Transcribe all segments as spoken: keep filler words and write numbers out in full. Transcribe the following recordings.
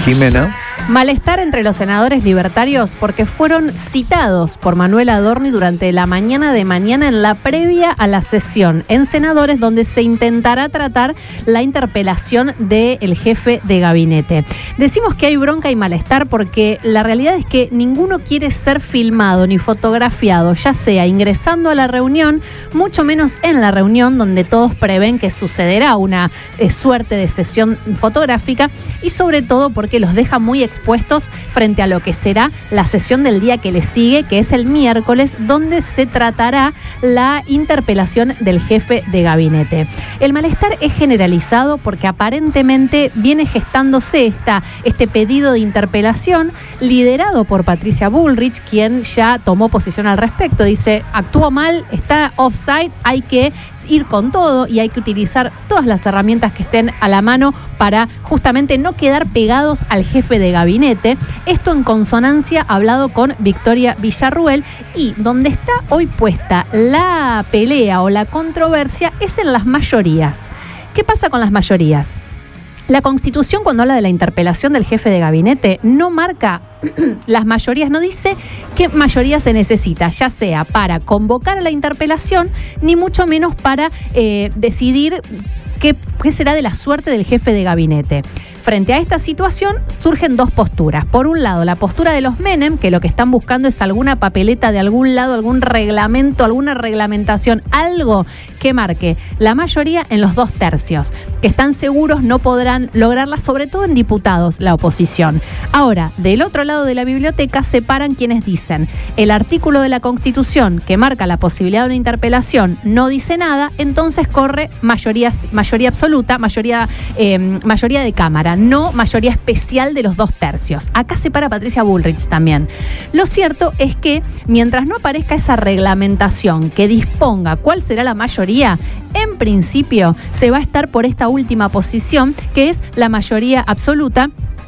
Jimena. Malestar entre los senadores libertarios porque fueron citados por Manuel Adorni durante la mañana de mañana en la previa a la sesión en senadores donde se intentará tratar la interpelación del jefe de gabinete. Decimos que hay bronca y malestar porque la realidad es que ninguno quiere ser filmado ni fotografiado, ya sea ingresando a la reunión, mucho menos en la reunión donde todos prevén que sucederá una eh, suerte de sesión fotográfica y sobre todo porque los deja muy expuestos frente a lo que será la sesión del día que le sigue, que es el miércoles, donde se tratará la interpelación del jefe de gabinete. El malestar es generalizado porque aparentemente viene gestándose esta, este pedido de interpelación liderado por Patricia Bullrich, quien ya tomó posición al respecto. Dice, actuó mal, está offside, hay que ir con todo y hay que utilizar todas las herramientas que estén a la mano para justamente no quedar pegados al jefe de gabinete. Esto en consonancia hablado con Victoria Villarruel, y donde está hoy puesta la pelea o la controversia es en las mayorías. ¿Qué pasa con las mayorías? La Constitución, cuando habla de la interpelación del jefe de gabinete, no marca las mayorías, no dice qué mayoría se necesita, ya sea para convocar a la interpelación, ni mucho menos para eh, decidir qué, qué será de la suerte del jefe de gabinete. Frente a esta situación surgen dos posturas. Por un lado, la postura de los Menem, que lo que están buscando es alguna papeleta de algún lado, algún reglamento, alguna reglamentación, algo que marque la mayoría en los dos tercios, que están seguros no podrán lograrla, sobre todo en diputados, la oposición. Ahora, del otro lado de la biblioteca se paran quienes dicen el artículo de la Constitución que marca la posibilidad de una interpelación no dice nada, entonces corre mayoría, mayoría absoluta, mayoría, eh, mayoría de Cámara, no mayoría especial de los dos tercios. Acá se para Patricia Bullrich también. Lo cierto es que mientras no aparezca esa reglamentación que disponga cuál será la mayoría, en principio se va a estar por esta última posición, que es la mayoría absoluta,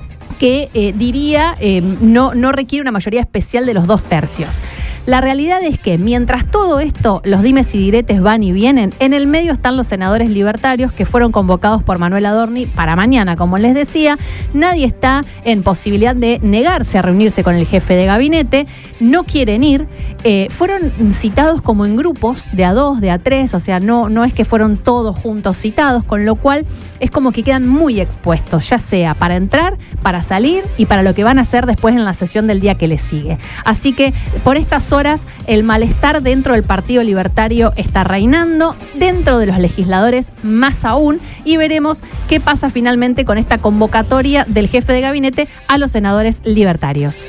que eh, diría eh, no, no requiere una mayoría especial de los dos tercios. La realidad es que mientras todo esto, los dimes y diretes van y vienen, en el medio están los senadores libertarios que fueron convocados por Manuel Adorni para mañana. Como les decía, nadie está en posibilidad de negarse a reunirse con el jefe de gabinete, no quieren ir, eh, fueron citados como en grupos de a dos, de a tres, o sea, no, no es que fueron todos juntos citados, con lo cual es como que quedan muy expuestos, ya sea para entrar, para salir y para lo que van a hacer después en la sesión del día que les sigue. Así que por estas horas el malestar dentro del Partido Libertario está reinando, dentro de los legisladores más aún, y veremos qué pasa finalmente con esta convocatoria del jefe de gabinete a los senadores libertarios.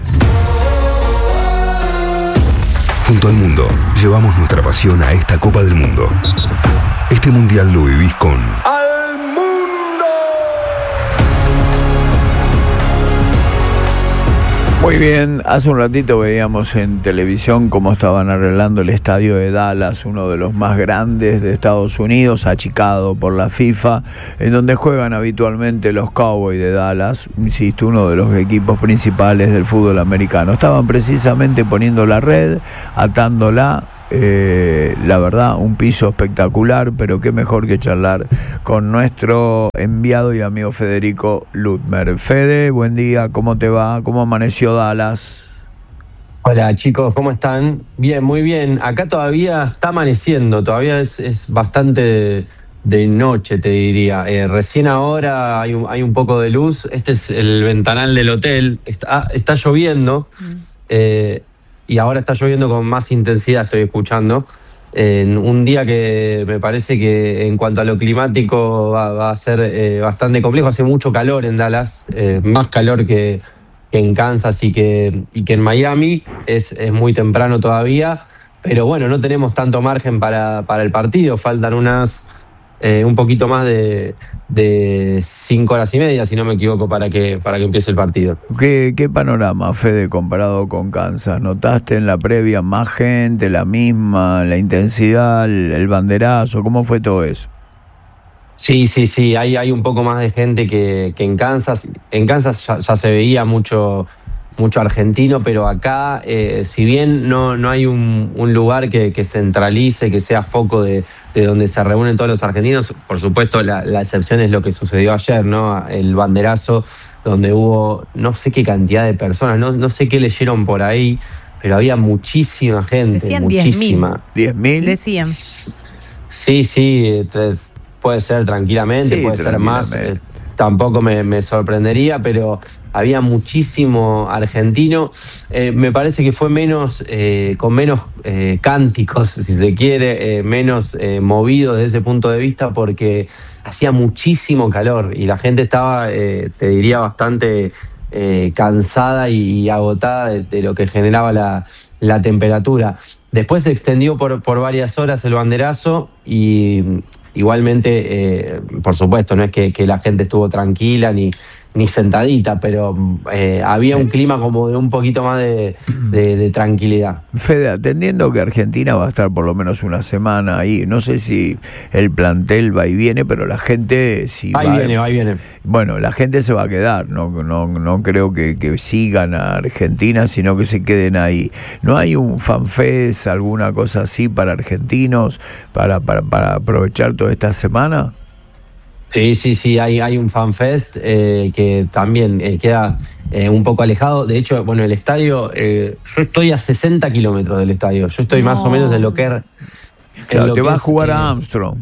Junto al mundo, llevamos nuestra pasión a esta Copa del Mundo. Este mundial lo vivís con ¡Al Mundo! Muy bien, hace un ratito veíamos en televisión cómo estaban arreglando el estadio de Dallas, uno de los más grandes de Estados Unidos, achicado por la FIFA, en donde juegan habitualmente los Cowboys de Dallas, insisto, uno de los equipos principales del fútbol americano. Estaban precisamente poniendo la red, atándola. Eh, la verdad, un piso espectacular, pero qué mejor que charlar con nuestro enviado y amigo Federico Lutmer. Fede, buen día, ¿cómo te va? ¿Cómo amaneció Dallas? Hola chicos, ¿cómo están? Bien, muy bien. Acá todavía está amaneciendo, todavía es, es bastante de, de noche, te diría. Eh, recién ahora hay un, hay un poco de luz. Este es el ventanal del hotel. Está, está lloviendo. Mm. Eh, Y ahora está lloviendo con más intensidad, estoy escuchando. En un día que me parece que en cuanto a lo climático va, va a ser eh, bastante complejo. Hace mucho calor en Dallas, eh, más calor que, que en Kansas y que, y que en Miami. Es, es muy temprano todavía, pero bueno, no tenemos tanto margen para, para el partido. Faltan unas eh, un poquito más de, de cinco horas y media, si no me equivoco, para que, para que empiece el partido. ¿Qué, qué panorama, Fede, comparado con Kansas? ¿Notaste en la previa más gente, la misma, la intensidad, el, el banderazo? ¿Cómo fue todo eso? Sí, sí, sí, hay, hay un poco más de gente que, que en Kansas. En Kansas ya, ya se veía mucho, mucho argentino, pero acá, eh, si bien no, no hay un, un lugar que, que centralice, que sea foco de, de donde se reúnen todos los argentinos, por supuesto la, la excepción es lo que sucedió ayer, ¿no? El banderazo donde hubo no sé qué cantidad de personas, no, no sé qué leyeron por ahí, pero había muchísima gente, Decían muchísima. ¿diez mil? Decían. Sí, sí, puede ser tranquilamente, Sí, puede ser más. tranquilamente. Eh, tampoco me, me sorprendería, pero había muchísimo argentino. Eh, me parece que fue menos, eh, con menos eh, cánticos, si se quiere, eh, menos eh, movido desde ese punto de vista, porque hacía muchísimo calor y la gente estaba, eh, te diría, bastante eh, cansada y, y agotada de, de lo que generaba la, la temperatura. Después se extendió por, por varias horas el banderazo y igualmente, eh, por supuesto, no es que, que la gente estuvo tranquila ni, ni sentadita, pero eh, había un clima como de un poquito más de, de, de tranquilidad. Fede, atendiendo que Argentina va a estar por lo menos una semana ahí, no sé si el plantel va y viene, pero la gente si Va y va, viene, va y viene. bueno, la gente se va a quedar, no, no, no creo que, que sigan a Argentina, sino que se queden ahí. ¿No hay un fanfest, alguna cosa así para argentinos, para, para, para aprovechar toda esta semana? Sí, sí, sí, hay, hay un fanfest eh, que también eh, queda eh, un poco alejado. De hecho, bueno, el estadio, eh, yo estoy a sesenta kilómetros del estadio. Yo estoy No. más o menos en lo que es. Claro, te vas a es, jugar eh, a Armstrong.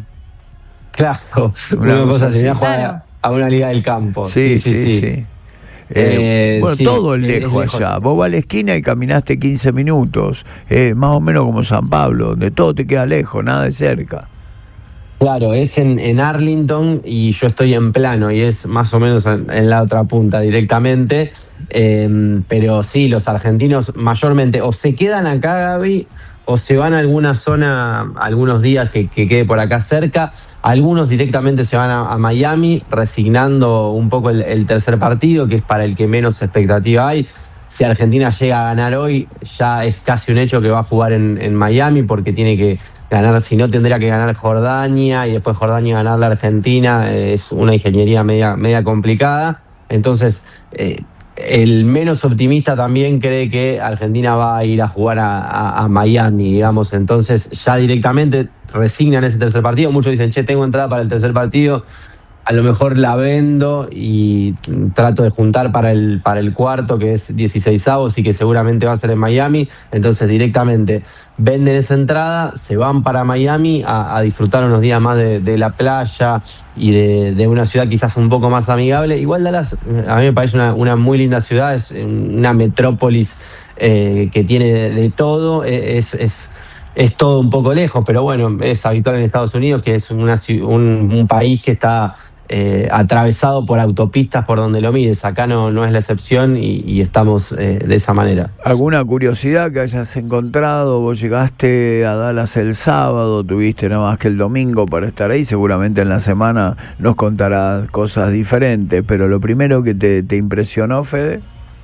Claro, Una una, cosa cosa así. sería jugar Claro. a, a una liga del campo. Sí, sí, sí. sí. Eh, Eh, bueno, sí, todo es es lejos lejos. allá. Vos vas a la esquina y caminaste quince minutos. Eh, más o menos como San Pablo, donde todo te queda lejos, nada de cerca. Claro, es en, en Arlington y yo estoy en Plano y es más o menos en, en la otra punta directamente. Eh, pero sí, los argentinos mayormente o se quedan acá, Gaby, o se van a alguna zona algunos días que, que quede por acá cerca. Algunos directamente se van a, a Miami, resignando un poco el, el tercer partido, que es para el que menos expectativa hay. Si Argentina llega a ganar hoy, ya es casi un hecho que va a jugar en, en Miami, porque tiene que ganar, si no tendría que ganar Jordania y después Jordania ganar la Argentina. Eh, es una ingeniería media, media complicada. Entonces, eh, el menos optimista también cree que Argentina va a ir a jugar a, a, a Miami, digamos. Entonces, ya directamente resignan ese tercer partido. Muchos dicen, che, tengo entrada para el tercer partido. A lo mejor la vendo y trato de juntar para el, para el cuarto, que es dieciseisavos y que seguramente va a ser en Miami. Entonces directamente venden esa entrada, se van para Miami a, a disfrutar unos días más de, de la playa y de, de una ciudad quizás un poco más amigable. Igual Dallas a mí me parece una, una muy linda ciudad, es una metrópolis eh, que tiene de, de todo, es... es Es todo un poco lejos, pero bueno, es habitual en Estados Unidos, que es una, un, un país que está eh, atravesado por autopistas por donde lo mires. Acá no, no es la excepción y, y estamos eh, de esa manera. ¿Alguna curiosidad que hayas encontrado? Vos llegaste a Dallas el sábado, tuviste nada más que el domingo para estar ahí, seguramente en la semana nos contarás cosas diferentes, pero lo primero que te, te impresionó, Fede.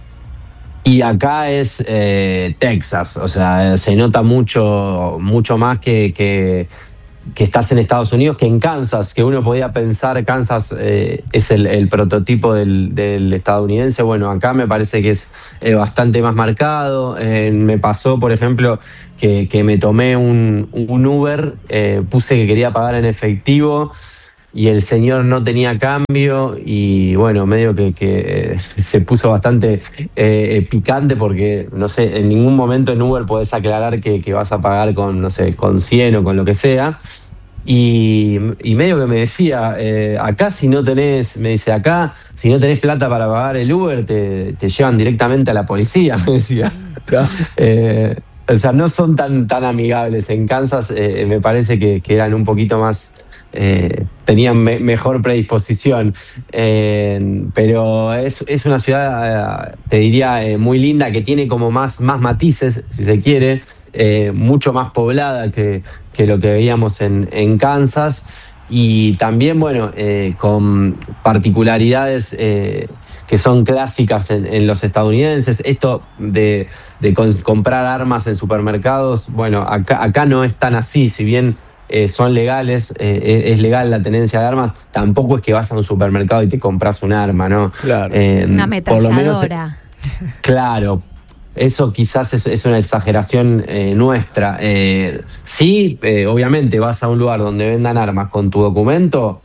Y acá es eh, Texas, o sea, se nota mucho, mucho más que, que, que estás en Estados Unidos que en Kansas, que uno podía pensar Kansas eh, es el, el prototipo del, del estadounidense. Bueno, acá me parece que es eh, bastante más marcado. Eh, me pasó, por ejemplo, que, que me tomé un, un Uber, eh, puse que quería pagar en efectivo y el señor no tenía cambio y bueno, medio que, que se puso bastante eh, picante porque, no sé, en ningún momento en Uber podés aclarar que, que vas a pagar con, no sé, con cien o con lo que sea. Y, y medio que me decía, eh, acá si no tenés, me dice, acá si no tenés plata para pagar el Uber, te, te llevan directamente a la policía, me decía. eh, o sea, no son tan, tan amigables. En Kansas eh, me parece que, que eran un poquito más... Eh, tenían me, mejor predisposición, eh, pero es, es una ciudad, eh, te diría, eh, muy linda, que tiene como más, más matices, si se quiere, eh, mucho más poblada que, que lo que veíamos en, en Kansas, y también, bueno, eh, con particularidades eh, que son clásicas en, en los estadounidenses. Esto de, de con, comprar armas en supermercados, bueno, acá, acá no es tan así, si bien Eh, son legales, eh, es legal la tenencia de armas, tampoco es que vas a un supermercado y te compras un arma, ¿no? Claro. Eh, una ametralladora. Claro, eso quizás es, es una exageración eh, nuestra. Eh, sí, eh, obviamente vas a un lugar donde vendan armas con tu documento,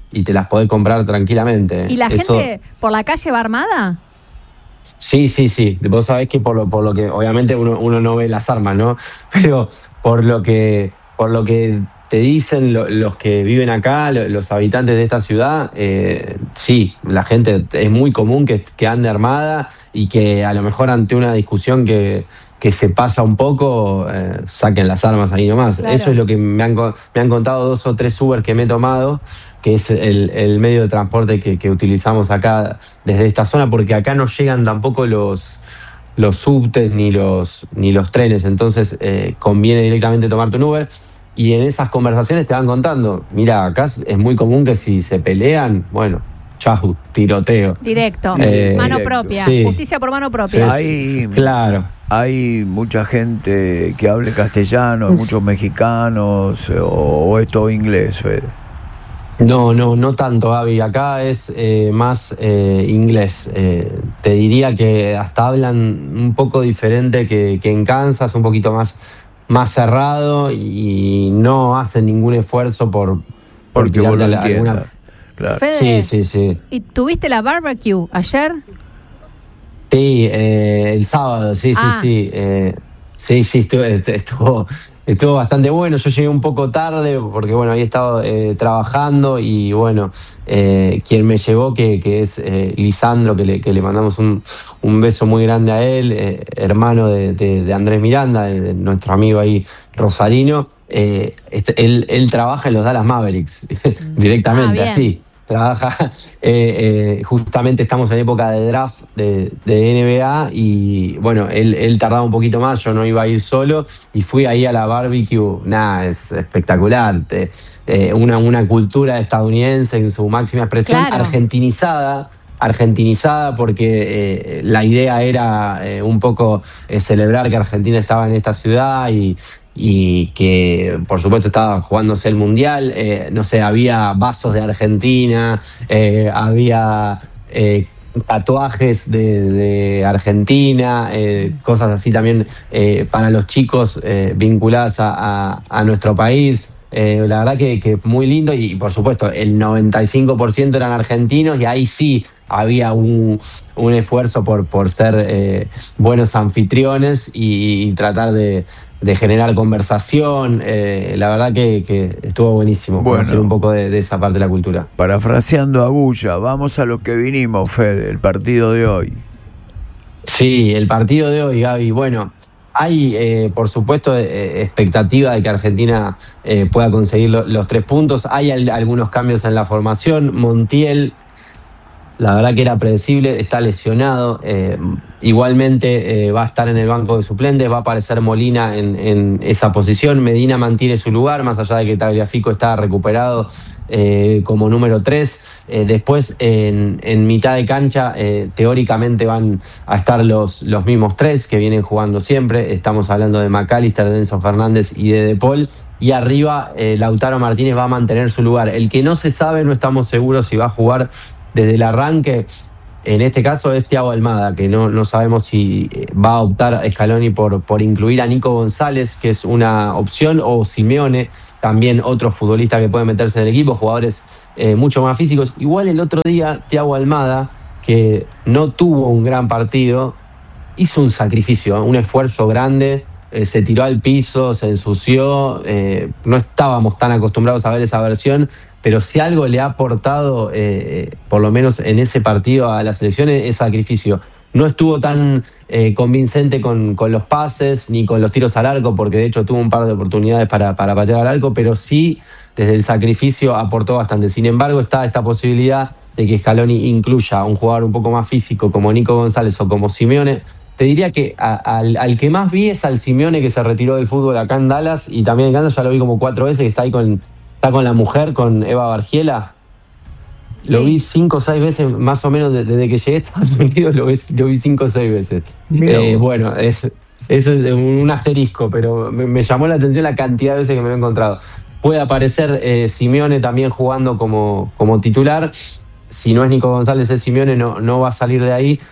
y te las podés comprar tranquilamente. ¿Y la Eso, gente por la calle va armada? Sí, sí, sí. Vos sabés que por lo, por lo que, obviamente uno, uno no ve las armas, ¿no? Pero por lo que, por lo que te dicen lo, los que viven acá, lo, los habitantes de esta ciudad, eh, sí, la gente es muy común que, que ande armada y que a lo mejor ante una discusión que, que se pasa un poco, eh, saquen las armas ahí nomás. Claro. Eso es lo que me han, me han contado dos o tres Uber que me he tomado, que es el, el medio de transporte que, que utilizamos acá desde esta zona, porque acá no llegan tampoco los, los subtes ni los, ni los trenes, entonces eh, conviene directamente tomarte un Uber. Y en esas conversaciones te van contando, mira, acá es muy común que si se pelean, bueno, chau, tiroteo. Directo, Eh, mano directo. propia, Sí. justicia por mano propia. Hay, Claro. hay mucha gente que hable castellano, muchos mexicanos, eh, o, o es todo inglés, Fede. No, no, no tanto, Gaby. Acá es eh, más eh, inglés. Eh, te diría que hasta hablan un poco diferente que, que en Kansas, un poquito más, más cerrado y no hacen ningún esfuerzo por, por Porque vos lo tirarle a- entiendas. alguna. Claro. Fede, Sí, sí, sí. ¿y tuviste la barbecue ayer? Sí, eh, el sábado, sí, Ah. sí, sí. Eh, sí, sí, estuvo, estuvo, estuvo bastante bueno. Yo llegué un poco tarde porque, bueno, había estado eh, trabajando y, bueno, eh, quien me llevó, que, que es eh, Lisandro, que le, que le mandamos un, un beso muy grande a él, eh, hermano de, de- de Andrés Miranda, de, de nuestro amigo ahí rosarino. Eh, este- él, él trabaja en los Dallas Mavericks, directamente, Ah, bien. así. Trabaja, eh, eh, justamente estamos en época de draft de, de N B A y bueno, él, él tardaba un poquito más, yo no iba a ir solo y fui ahí a la barbecue. Nada, es espectacular. Te- eh, una, una cultura estadounidense en su máxima expresión, Claro. argentinizada. Argentinizada porque eh, la idea era eh, un poco eh, celebrar que Argentina estaba en esta ciudad y, y que por supuesto estaba jugándose el Mundial. Eh, no sé, había vasos de Argentina, eh, había eh, tatuajes de, de Argentina, eh, cosas así también eh, para los chicos eh, vinculadas a, a- a nuestro país. Eh, la verdad que, que muy lindo y por supuesto el noventa y cinco por ciento eran argentinos y ahí sí había un, un esfuerzo por, por ser eh, buenos anfitriones y, y tratar de, de generar conversación. Eh, la verdad que, que estuvo buenísimo Bueno. conocer un poco de, de esa parte de la cultura. Parafraseando a Gulla, vamos a lo que vinimos, Fede, el partido de hoy. Sí, el partido de hoy, Gaby. Bueno, hay, eh, por supuesto, eh, expectativa de que Argentina eh, pueda conseguir lo- los tres puntos. Hay al- algunos cambios en la formación. Montiel, la verdad que era predecible, está lesionado. Eh, igualmente eh, va a estar en el banco de suplentes, va a aparecer Molina en, en esa posición. Medina mantiene su lugar, más allá de que Tagliafico está recuperado eh, como número tres. Eh, después, en, en mitad de cancha, eh, teóricamente van a estar los, los mismos tres que vienen jugando siempre. Estamos hablando de McAllister, de Enzo Fernández y de De Paul. Y arriba, eh, Lautaro Martínez va a mantener su lugar. El que no se sabe, no estamos seguros si va a jugar desde el arranque, en este caso es Thiago Almada, que no, no sabemos si va a optar Scaloni por, por incluir a Nico González, que es una opción, o Simeone, también otro futbolista que puede meterse en el equipo, jugadores eh, mucho más físicos. Igual el otro día, Thiago Almada, que no tuvo un gran partido, hizo un sacrificio, un esfuerzo grande, eh, se tiró al piso, se ensució, eh, no estábamos tan acostumbrados a ver esa versión, pero si algo le ha aportado, eh, por lo menos en ese partido a las selecciones, es sacrificio. No estuvo tan eh, convincente con, con los pases ni con los tiros al arco, porque de hecho tuvo un par de oportunidades para, para patear al arco, pero sí desde el sacrificio aportó bastante. Sin embargo, está esta posibilidad de que Scaloni incluya a un jugador un poco más físico como Nico González o como Simeone. Te diría que a, al, al que más vi es al Simeone, que se retiró del fútbol acá en Dallas, y también en Kansas ya lo vi como cuatro veces, que está ahí con, está con la mujer, con Eva Bargiela. Lo Sí. vi cinco o seis veces, más o menos, de- desde que llegué a Estados Unidos, lo, ves- lo vi cinco o seis veces. Mirá Eh, vos. bueno, es- eso es un asterisco, pero me, me llamó la atención la cantidad de veces que me lo he encontrado. Puede aparecer eh, Simeone también jugando como, como titular. Si no es Nico González, es Simeone, no, no va a salir de ahí.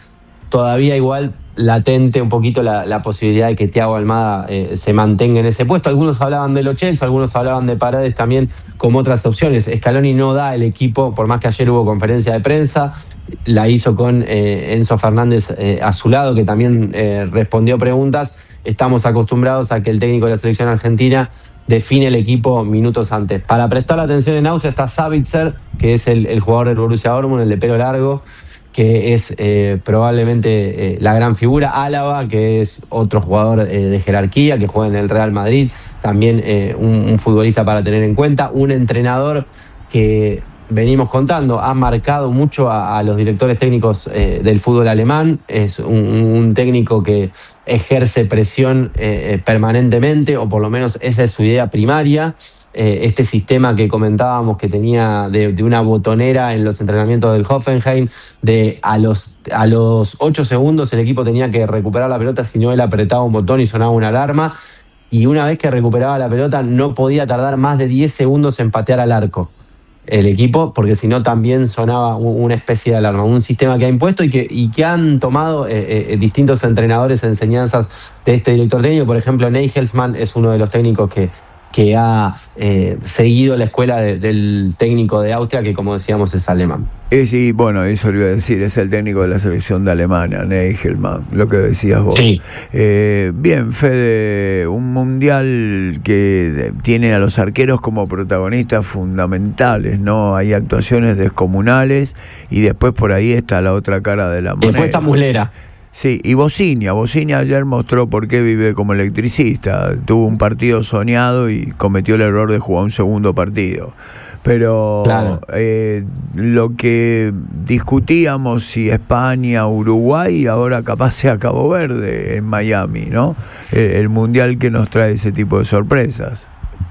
todavía igual latente un poquito la, la posibilidad de que Thiago Almada eh, se mantenga en ese puesto. Algunos hablaban de Lo Celso, algunos hablaban de Paredes también como otras opciones. Scaloni no da el equipo, por más que ayer hubo conferencia de prensa, la hizo con eh, Enzo Fernández eh, a su lado, que también eh, respondió preguntas. Estamos acostumbrados a que el técnico de la selección argentina define el equipo minutos antes. Para prestar atención en Austria está Sabitzer, que es el, el jugador del Borussia Dortmund, el de pelo largo, que es eh, probablemente eh, la gran figura. Álava, que es otro jugador eh, de jerarquía, que juega en el Real Madrid, también eh, un, un futbolista para tener en cuenta. Un entrenador que, venimos contando, ha marcado mucho a, a los directores técnicos eh, del fútbol alemán. Es un, un técnico que ejerce presión eh, permanentemente, o por lo menos esa es su idea primaria. Eh, este sistema que comentábamos que tenía de, de una botonera en los entrenamientos del Hoffenheim, de a los, a los ocho segundos el equipo tenía que recuperar la pelota, si no él apretaba un botón y sonaba una alarma, y una vez que recuperaba la pelota no podía tardar más de diez segundos en patear al arco el equipo, porque si no también sonaba una especie de alarma. Un sistema que ha impuesto y que, y que han tomado eh, eh, distintos entrenadores enseñanzas de este director técnico. Por ejemplo, Nagelsmann es uno de los técnicos que que ha eh, seguido la escuela de, del técnico de Austria, que como decíamos es alemán. Eh, sí, bueno, eso lo iba a decir, es el técnico de la selección de Alemania, Nagelsmann, lo que decías vos. Sí. Eh, bien, Fede, un mundial que tiene a los arqueros como protagonistas fundamentales, ¿no? Hay actuaciones descomunales y después por ahí está la otra cara de la moneda. Después está Muslera. Sí, y Bociña, Bociña ayer mostró por qué vive como electricista. Tuvo un partido soñado y cometió el error de jugar un segundo partido. Pero claro. eh, lo que discutíamos si España, Uruguay, ahora capaz sea Cabo Verde en Miami, ¿no? El, el mundial que nos trae ese tipo de sorpresas.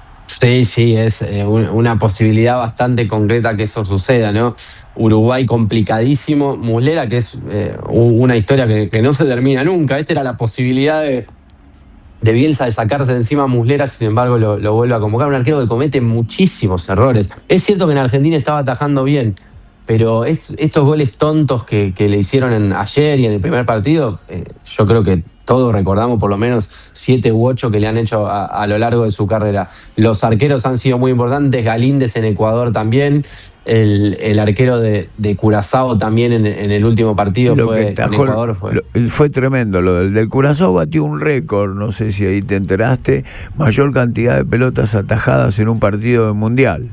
Sí, sí, es eh, una posibilidad bastante concreta que eso suceda, ¿no? Uruguay complicadísimo, Muslera, que es eh, una historia que, que no se termina nunca. Esta era la posibilidad de, de Bielsa de sacarse de encima a Muslera, sin embargo lo, lo vuelve a convocar. Un arquero que comete muchísimos errores. Es cierto que en Argentina estaba atajando bien, pero es, estos goles tontos que, que le hicieron en, ayer y en el primer partido, eh, yo creo que todos recordamos por lo menos siete u ocho que le han hecho a, a lo largo de su carrera. Los arqueros han sido muy importantes, Galíndez en Ecuador también. El, el arquero de, de Curazao también en, en el último partido lo fue que tajó, en Ecuador fue. Lo, fue tremendo lo del de Curazao, batió un récord, no sé si ahí te enteraste, mayor cantidad de pelotas atajadas en un partido de mundial.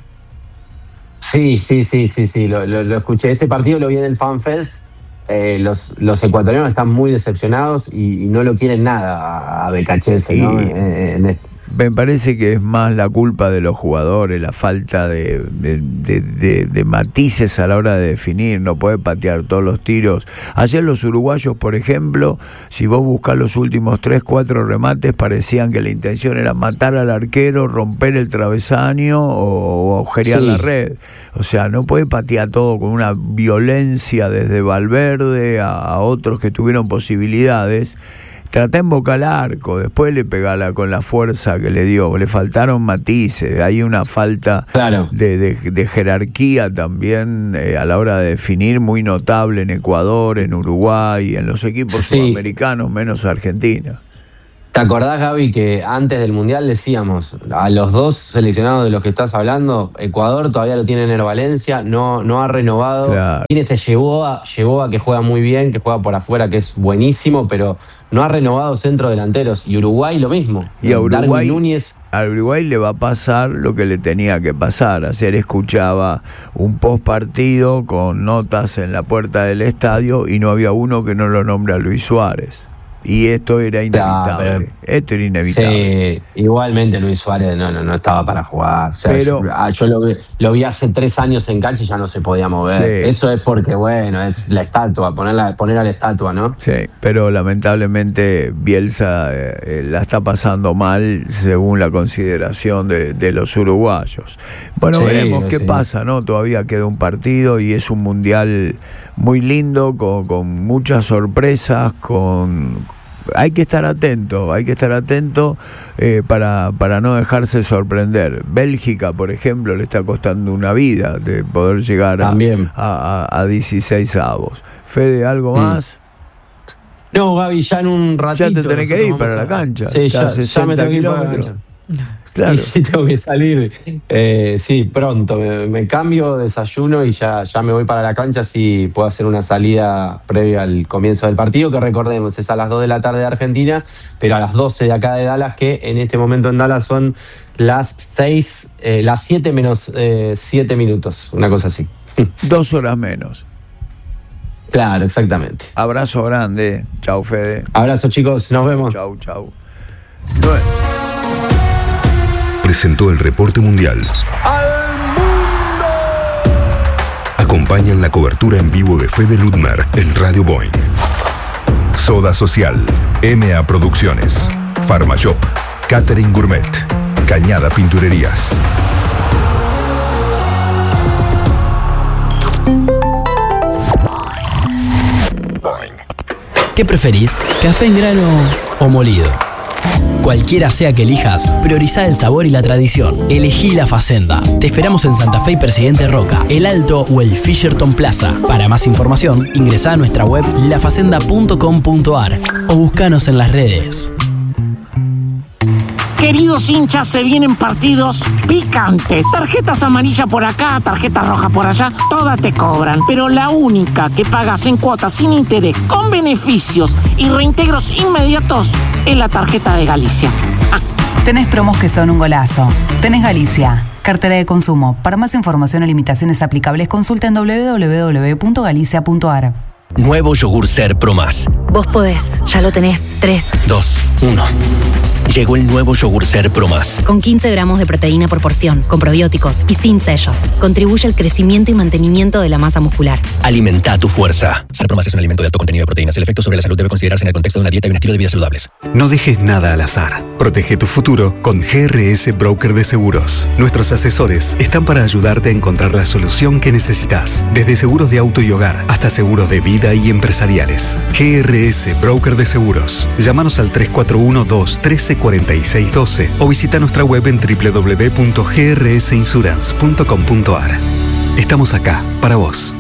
Sí, sí, sí, sí, sí, lo, lo, lo escuché. Ese partido lo vi en el FanFest. Eh, los, los ecuatorianos están muy decepcionados y, y no lo quieren nada a, a Becachese, ¿no? Y... En, en, Me parece que es más la culpa de los jugadores, la falta de, de, de, de, de matices a la hora de definir. No puede patear todos los tiros. Ayer los uruguayos, por ejemplo, si vos buscás los últimos tres, cuatro remates, parecían que la intención era matar al arquero, romper el travesaño o, o agujerear sí. la red. O sea, no puede patear todo con una violencia desde Valverde a, a otros que tuvieron posibilidades. Trata en boca al arco, después le pegala con la fuerza que le dio, le faltaron matices, hay una falta claro. de, de, de jerarquía también eh, a la hora de definir muy notable en Ecuador, en Uruguay, en los equipos sí. sudamericanos, menos Argentina. ¿Te acordás, Gaby, que antes del Mundial decíamos, a los dos seleccionados de los que estás hablando, Ecuador todavía lo tiene en el Valencia, no, no ha renovado, claro. tiene este Yeboah, Yeboah que juega muy bien, que juega por afuera, que es buenísimo, pero no ha renovado centro delanteros, y Uruguay lo mismo. Y a Uruguay, Darwin Núñez, a Uruguay le va a pasar lo que le tenía que pasar. Ayer escuchaba un post partido con notas en la puerta del estadio y no había uno que no lo nombre a Luis Suárez. Y esto era inevitable. Ya, pero, esto era inevitable. Sí, igualmente Luis Suárez no, no, no estaba para jugar. O sea, pero, yo, yo lo, vi, lo vi hace tres años en cancha y ya no se podía mover. Sí. Eso es porque, bueno, es la estatua, ponerla, poner a la estatua, ¿no? Sí, pero lamentablemente Bielsa eh, la está pasando mal según la consideración de, de los uruguayos. Bueno, sí, veremos qué sí. pasa, ¿no? Todavía queda un partido y es un mundial muy lindo, con, con muchas sorpresas, con... Hay que estar atento, hay que estar atento eh, para, para no dejarse sorprender. Bélgica, por ejemplo, le está costando una vida de poder llegar a, a, a, a dieciséis avos. Fede, ¿algo mm. más? No, Gaby, ya en un ratito. Ya te tenés que ir para a... la cancha. Sí, ya, ya me tengo que ir para la cancha. Claro. Y sí, tengo que salir. Eh, sí, pronto. Me, me cambio, desayuno y ya, ya me voy para la cancha. Si puedo hacer una salida previa al comienzo del partido, que recordemos, es a las dos de la tarde de Argentina, pero a las doce de acá de Dallas, que en este momento en Dallas son las seis, eh, las siete menos eh, siete minutos, una cosa así. Dos horas menos. Claro, exactamente. Abrazo grande. Chau, Fede. Abrazo, chicos. Nos vemos. Chau, chau. Bueno. Presentó el reporte mundial. ¡Al mundo! Acompañan la cobertura en vivo de Fede Ludmer en Radio Boeing. Soda Social, M A Producciones, Pharmashop, Catering Gourmet, Cañada Pinturerías. ¿Qué preferís? ¿Café en grano o molido? Cualquiera sea que elijas, priorizá el sabor y la tradición. Elegí La Facenda. Te esperamos en Santa Fe y Presidente Roca, El Alto o el Fisherton Plaza. Para más información, ingresá a nuestra web la facenda punto com punto a r o buscanos en las redes. Queridos hinchas, se vienen partidos picantes. Tarjetas amarillas por acá, tarjetas rojas por allá, todas te cobran. Pero la única que pagas en cuotas sin interés, con beneficios y reintegros inmediatos, es la tarjeta de Galicia. Ah. Tenés promos que son un golazo. Tenés Galicia. Cartera de consumo. Para más información o limitaciones aplicables, consulta en doble u doble u doble u punto galicia punto a r. Nuevo yogur Ser Pro Más. Vos podés, ya lo tenés. tres, dos, uno. Llegó el nuevo yogur Ser Pro Más. Con quince gramos de proteína por porción, con probióticos y sin sellos. Contribuye al crecimiento y mantenimiento de la masa muscular. Alimenta tu fuerza. Ser Pro Más es un alimento de alto contenido de proteínas. El efecto sobre la salud debe considerarse en el contexto de una dieta y un estilo de vida saludables. No dejes nada al azar. Protege tu futuro con G R S Broker de Seguros. Nuestros asesores están para ayudarte a encontrar la solución que necesitas. Desde seguros de auto y hogar hasta seguros de vida y empresariales. G R S Broker de Seguros. Llámanos al tres cuatro uno dos uno tres cuatro seis uno dos o visita nuestra web en doble u doble u doble u punto g r s insurance punto com punto a r. Estamos acá para vos.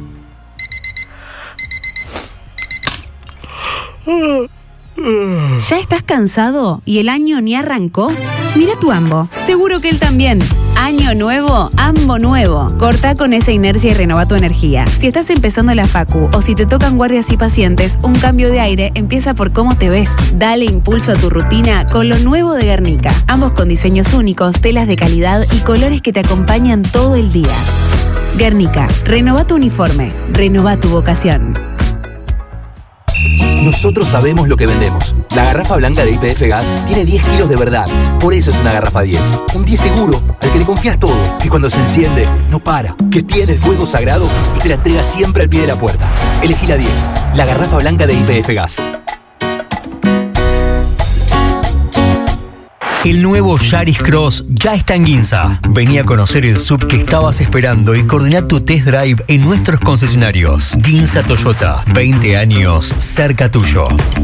¿Ya estás cansado y el año ni arrancó? Mira tu Ambo, seguro que él también. Año nuevo, Ambo nuevo. Corta con esa inercia y renova tu energía. Si estás empezando la facu o si te tocan guardias y pacientes, un cambio de aire empieza por cómo te ves. Dale impulso a tu rutina con lo nuevo de Guernica. Ambos con diseños únicos, telas de calidad y colores que te acompañan todo el día. Guernica, renova tu uniforme, renova tu vocación. Nosotros sabemos lo que vendemos. La garrafa blanca de Y P F Gas tiene diez kilos de verdad. Por eso es una garrafa diez. Un diez seguro, al que le confías todo. Que cuando se enciende, no para. Que tiene el fuego sagrado y te la entrega siempre al pie de la puerta. Elegí la diez. La garrafa blanca de Y P F Gas. El nuevo Yaris Cross ya está en Ginza. Vení a conocer el sub que estabas esperando y coordinar tu test drive en nuestros concesionarios. Ginza Toyota, veinte años cerca tuyo.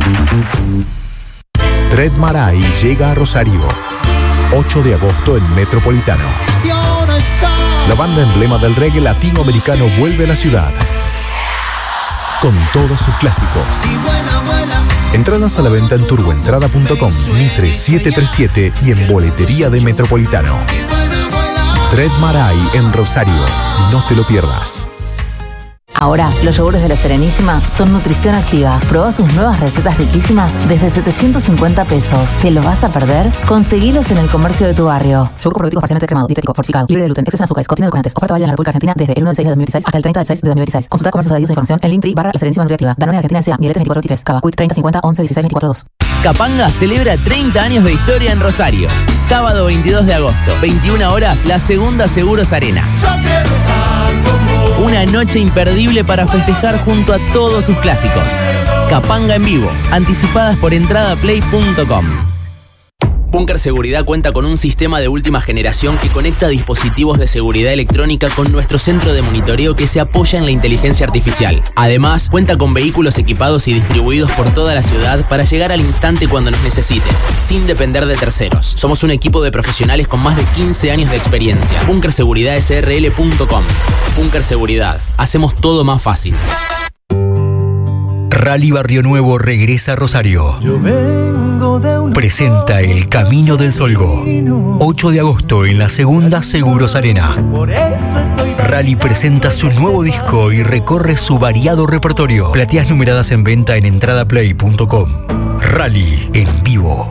Tred Maray llega a Rosario. ocho de agosto en Metropolitano. La banda emblema del reggae latinoamericano vuelve a la ciudad con todos sus clásicos. Entradas a la venta en turboentrada punto com, Mitre siete tres siete y en boletería de Metropolitano. Tred Maray en Rosario. No te lo pierdas. Ahora, los yogures de La Serenísima son nutrición activa. Probá sus nuevas recetas riquísimas desde setecientos cincuenta pesos. ¿Te lo vas a perder? Conseguilos en el comercio de tu barrio. Yogur probiótico parcialmente cremado, dietético, fortificado, libre de gluten, exceso en azúcares, contiene edulcorantes. Oferta válida en la República Argentina desde el uno del seis de dos mil dieciséis hasta el treinta del seis de dos mil dieciséis. Consulta comercios adheridos e información en Linktree barra La Serenísima Nutriactiva. Danone Argentina S A, Mieletes veinticuatro veintitrés, Cava, Quick treinta cincuenta once dieciséis veinticuatro dos. Capanga celebra treinta años de historia en Rosario. Sábado veintidós de agosto, veintiuna horas, la segunda Seguros Arena. Una noche imperdible para festejar junto a todos sus clásicos. Capanga en vivo, anticipadas por entrada play punto com. Búnker Seguridad cuenta con un sistema de última generación que conecta dispositivos de seguridad electrónica con nuestro centro de monitoreo que se apoya en la inteligencia artificial. Además, cuenta con vehículos equipados y distribuidos por toda la ciudad para llegar al instante cuando nos necesites, sin depender de terceros. Somos un equipo de profesionales con más de quince años de experiencia. Búnker Seguridad S R L punto com. Búnker Seguridad. Hacemos todo más fácil. Rally Barrio Nuevo regresa a Rosario. Presenta El Camino del Solgo. ocho de agosto en la segunda Seguros Arena. Rally presenta su nuevo disco y recorre su variado repertorio. Plateas numeradas en venta en entradaplay punto com. Rally en vivo.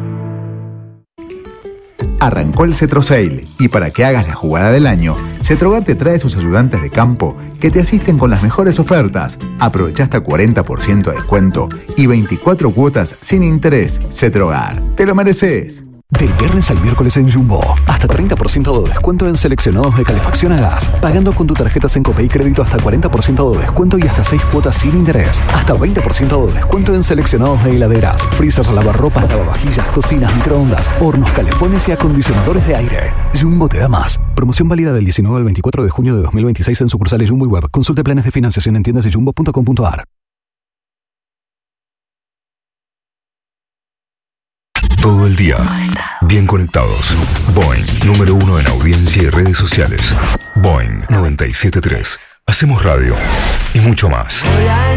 Arrancó el Cetro Sale y para que hagas la jugada del año, Cetrogar te trae sus ayudantes de campo que te asisten con las mejores ofertas. Aprovecha hasta cuarenta por ciento de descuento y veinticuatro cuotas sin interés. Cetrogar, te lo mereces. Del viernes al miércoles en Jumbo, hasta treinta por ciento de descuento en seleccionados de calefacción a gas. Pagando con tu tarjeta Sencope y crédito hasta cuarenta por ciento de descuento y hasta seis cuotas sin interés. Hasta veinte por ciento de descuento en seleccionados de heladeras, freezers, lavarropas, lavavajillas, cocinas, microondas, hornos, calefones y acondicionadores de aire. Jumbo te da más. Promoción válida del diecinueve al veinticuatro de junio de dos mil veintiséis en sucursales Jumbo y web. Consulte planes de financiación en tiendas y jumbo punto com punto a r. Todo el día, bien conectados. Boeing, número uno en audiencia y redes sociales. Boeing noventa y siete punto tres. Hacemos radio y mucho más.